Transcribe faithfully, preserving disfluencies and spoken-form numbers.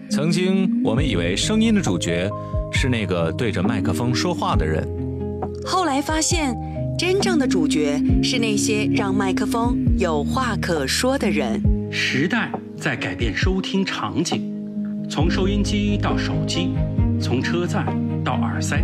曾经我们以为声音的主角是那个对着麦克风说话的人， 后来发现真正的主角是那些让麦克风有话可说的人。 时代在改变收听场景，从收音机到手机，从车载到耳塞，